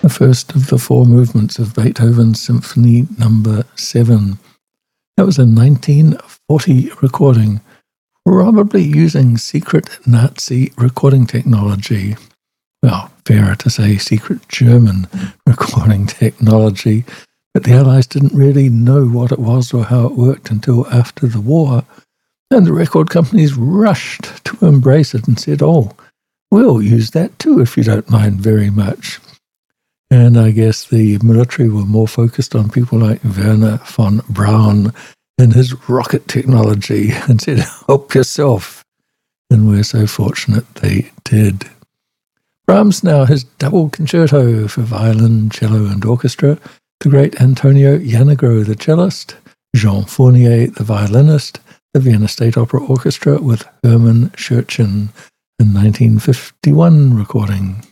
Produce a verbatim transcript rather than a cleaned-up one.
the first of the four movements of Beethoven's Symphony Number seven. That was a nineteen forty recording, probably using secret Nazi recording technology. Well, fairer to say secret German recording technology, but the Allies didn't really know what it was or how it worked until after the war, and the record companies rushed to embrace it and said, oh, we'll use that too if you don't mind very much. And I guess the military were more focused on people like Werner von Braun and his rocket technology and said, help yourself. And we're so fortunate they did. Brahms now has double concerto for violin, cello and orchestra, the great Antonio Janegro, the cellist, Jean Fournier, the violinist, the Vienna State Opera Orchestra with Hermann Scherchen, a nineteen fifty-one recording.